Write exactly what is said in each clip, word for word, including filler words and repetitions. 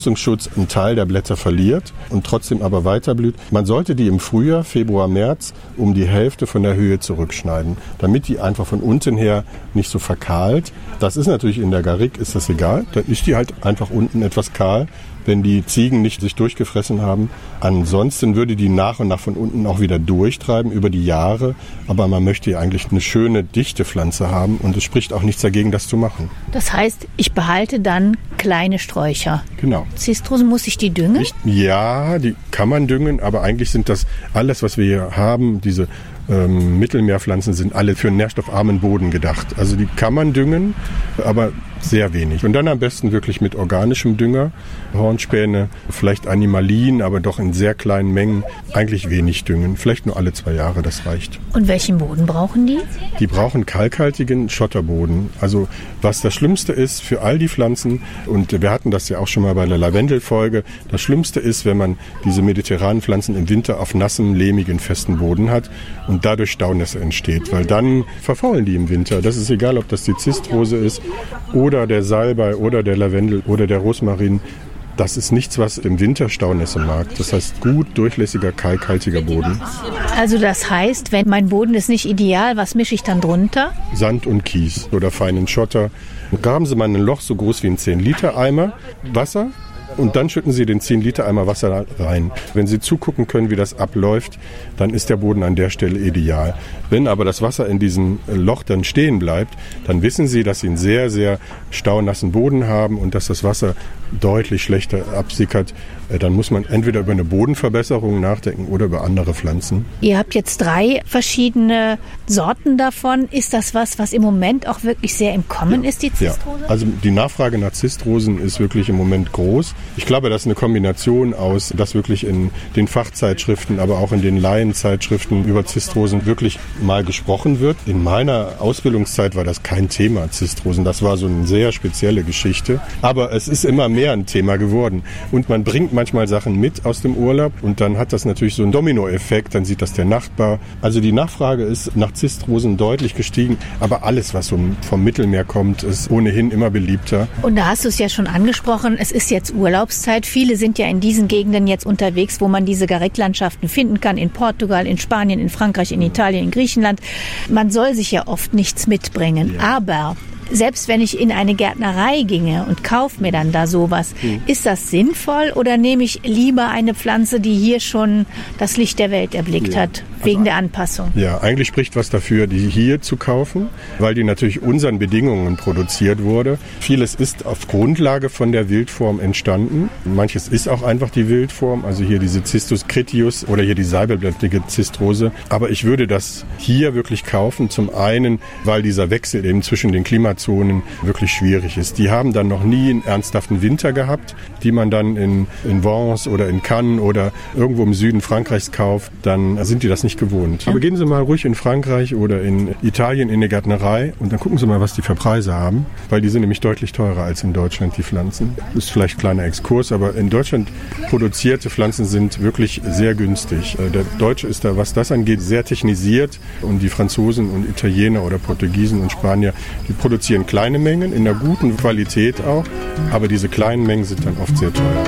Schutz einen Teil der Blätter verliert und trotzdem aber weiterblüht. Man sollte die im Frühjahr, Februar, März um die Hälfte von der Höhe zurückschneiden, damit die einfach von unten her nicht so verkahlt. Das ist natürlich in der Garrigue, ist das egal. Dann ist die halt einfach unten etwas kahl, wenn die Ziegen nicht sich durchgefressen haben. Ansonsten würde die nach und nach von unten auch wieder durchtreiben über die Jahre. Aber man möchte ja eigentlich eine schöne, dichte Pflanze haben und es spricht auch nichts dagegen, das zu machen. Das heißt, ich behalte dann kleine Sträucher. Genau. Zistrosen, muss ich die düngen? Ich, ja, die kann man düngen, aber eigentlich sind das alles, was wir hier haben, diese ähm, Mittelmeerpflanzen sind alle für einen nährstoffarmen Boden gedacht. Also die kann man düngen, aber sehr wenig. Und dann am besten wirklich mit organischem Dünger. Hornspäne, vielleicht Animalien, aber doch in sehr kleinen Mengen. Eigentlich wenig düngen. Vielleicht nur alle zwei Jahre, das reicht. Und welchen Boden brauchen die? Die brauchen kalkhaltigen Schotterboden. Also was das Schlimmste ist für all die Pflanzen, und wir hatten das ja auch schon mal bei der Lavendelfolge, das Schlimmste ist, wenn man diese mediterranen Pflanzen im Winter auf nassem, lehmigen, festen Boden hat und dadurch Staunässe entsteht. Weil dann verfaulen die im Winter. Das ist egal, ob das die Zistrose ist oder der Salbei oder der Lavendel oder der Rosmarin. Das ist nichts, was im Winter Staunässe mag. Das heißt gut durchlässiger, kalkhaltiger Boden. Also das heißt, wenn mein Boden ist nicht ideal, was mische ich dann drunter? Sand und Kies oder feinen Schotter. Graben Sie mal ein Loch so groß wie ein zehn Liter Eimer Wasser. Und dann schütten Sie den zehn Liter Eimer Wasser rein. Wenn Sie zugucken können, wie das abläuft, dann ist der Boden an der Stelle ideal. Wenn aber das Wasser in diesem Loch dann stehen bleibt, dann wissen Sie, dass Sie einen sehr, sehr staunassen Boden haben und dass das Wasser deutlich schlechter absickert. Dann muss man entweder über eine Bodenverbesserung nachdenken oder über andere Pflanzen. Ihr habt jetzt drei verschiedene Sorten davon. Ist das was, was im Moment auch wirklich sehr im Kommen ja. ist, die Zistrose? Ja. Also die Nachfrage nach Zistrosen ist wirklich im Moment groß. Ich glaube, das ist eine Kombination aus, dass wirklich in den Fachzeitschriften, aber auch in den Laienzeitschriften über Zistrosen wirklich mal gesprochen wird. In meiner Ausbildungszeit war das kein Thema, Zistrosen. Das war so eine sehr spezielle Geschichte. Aber es ist immer mehr ein Thema geworden. Und man bringt manchmal Sachen mit aus dem Urlaub und dann hat das natürlich so einen Dominoeffekt. Dann sieht das der Nachbar. Also die Nachfrage ist nach Zistrosen deutlich gestiegen. Aber alles, was vom, vom Mittelmeer kommt, ist ohnehin immer beliebter. Und da hast du es ja schon angesprochen. Es ist jetzt Urlaubszeit. Viele sind ja in diesen Gegenden jetzt unterwegs, wo man diese Garrigue-Landschaften finden kann. In Portugal, in Spanien, in Frankreich, in Italien, in Griechenland. Man soll sich ja oft nichts mitbringen. Ja. Aber selbst wenn ich in eine Gärtnerei ginge und kaufe mir dann da sowas, hm. ist das sinnvoll oder nehme ich lieber eine Pflanze, die hier schon das Licht der Welt erblickt ja. hat, wegen also, der Anpassung? Ja, eigentlich spricht was dafür, die hier zu kaufen, weil die natürlich unseren Bedingungen produziert wurde. Vieles ist auf Grundlage von der Wildform entstanden. Manches ist auch einfach die Wildform, also hier diese Cistus critius oder hier die seibelblättrige Zistrose. Aber ich würde das hier wirklich kaufen, zum einen, weil dieser Wechsel eben zwischen den Klimazonen wirklich schwierig ist. Die haben dann noch nie einen ernsthaften Winter gehabt, die man dann in, in Vence oder in Cannes oder irgendwo im Süden Frankreichs kauft, dann sind die das nicht gewohnt. Aber gehen Sie mal ruhig in Frankreich oder in Italien in eine Gärtnerei und dann gucken Sie mal, was die für Preise haben, weil die sind nämlich deutlich teurer als in Deutschland, die Pflanzen. Das ist vielleicht ein kleiner Exkurs, aber in Deutschland produzierte Pflanzen sind wirklich sehr günstig. Der Deutsche ist da, was das angeht, sehr technisiert und die Franzosen und Italiener oder Portugiesen und Spanier, die produzieren kleine Mengen, in einer guten Qualität auch, aber diese kleinen Mengen sind dann oft sehr teuer.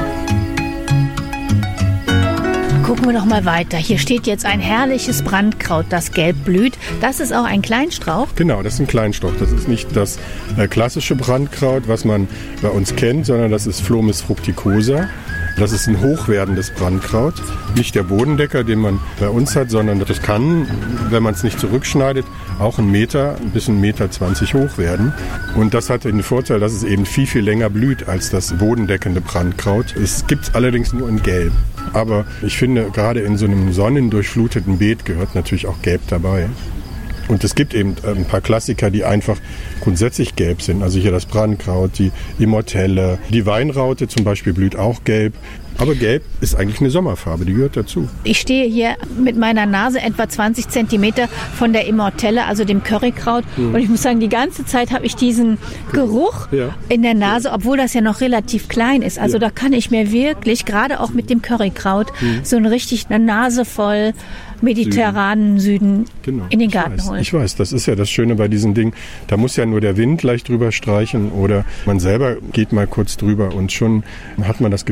Gucken wir noch mal weiter. Hier steht jetzt ein herrliches Brandkraut, das gelb blüht. Das ist auch ein Kleinstrauch? Genau, das ist ein Kleinstrauch. Das ist nicht das äh, klassische Brandkraut, was man bei uns kennt, sondern das ist Phlomis fructicosa. Das ist ein hochwerdendes Brandkraut. Nicht der Bodendecker, den man bei uns hat, sondern das kann, wenn man es nicht zurückschneidet, auch einen Meter bis einen Meter zwanzig hoch werden. Und das hat den Vorteil, dass es eben viel, viel länger blüht als das bodendeckende Brandkraut. Es gibt es allerdings nur in Gelb. Aber ich finde, gerade in so einem sonnendurchfluteten Beet gehört natürlich auch Gelb dabei. Und es gibt eben ein paar Klassiker, die einfach grundsätzlich gelb sind. Also hier das Brandkraut, die Immortelle, die Weinraute zum Beispiel blüht auch gelb. Aber gelb ist eigentlich eine Sommerfarbe, die gehört dazu. Ich stehe hier mit meiner Nase etwa zwanzig Zentimeter von der Immortelle, also dem Currykraut. Mhm. Und ich muss sagen, die ganze Zeit habe ich diesen Geruch ja. in der Nase, obwohl das ja noch relativ klein ist. Also ja. da kann ich mir wirklich, gerade auch mit dem Currykraut, mhm. so eine richtig eine Nase voll mediterranen Süden, Süden genau. in den Garten ich weiß, holen. Ich weiß, das ist ja das Schöne bei diesen Dingen. Da muss ja nur der Wind leicht drüber streichen oder man selber geht mal kurz drüber und schon hat man das Gefühl,